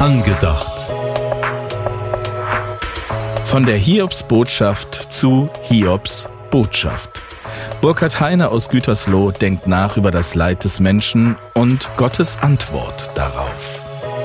Angedacht. Von der Hiobsbotschaft zu Hiobsbotschaft. Burkhard Heine aus Gütersloh denkt nach über das Leid des Menschen und Gottes Antwort darauf.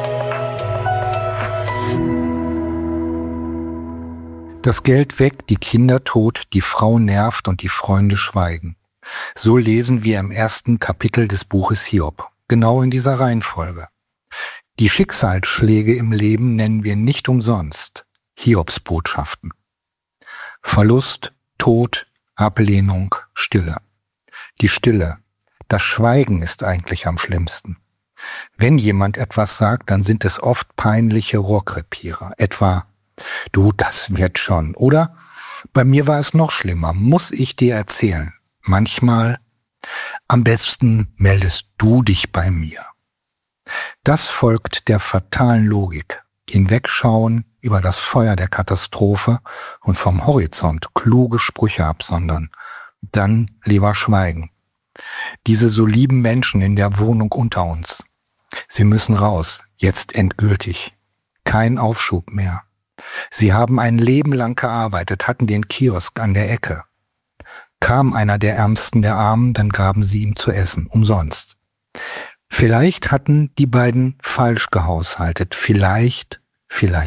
Das Geld weg, die Kinder tot, die Frau nervt und die Freunde schweigen. So lesen wir im ersten Kapitel des Buches Hiob, genau in dieser Reihenfolge. Die Schicksalsschläge im Leben nennen wir nicht umsonst Hiobsbotschaften. Verlust, Tod, Ablehnung, Stille. Die Stille, das Schweigen ist eigentlich am schlimmsten. Wenn jemand etwas sagt, dann sind es oft peinliche Rohrkrepierer, etwa „Du, das wird schon“, oder „Bei mir war es noch schlimmer, muss ich dir erzählen“. Manchmal „Am besten meldest du dich bei mir“. Das folgt der fatalen Logik. Hinwegschauen über das Feuer der Katastrophe und vom Horizont kluge Sprüche absondern. Dann lieber schweigen. Diese so lieben Menschen in der Wohnung unter uns. Sie müssen raus, jetzt endgültig. Kein Aufschub mehr. Sie haben ein Leben lang gearbeitet, hatten den Kiosk an der Ecke. Kam einer der Ärmsten der Armen, dann gaben sie ihm zu essen, umsonst. Vielleicht hatten die beiden falsch gehaushaltet, vielleicht